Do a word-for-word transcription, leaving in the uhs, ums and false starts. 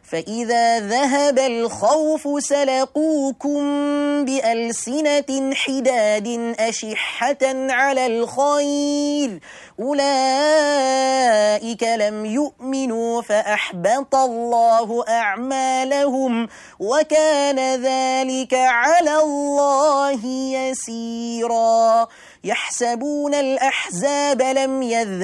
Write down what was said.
فإذا ذهب الخوف سلقوكم بألسنة حداد أشحة على الخير أولئك لم يؤمنوا فأحبط الله أعمالهم وكان ذلك على الله يسيرا. يحسبون الأحزاب لم يذهبوا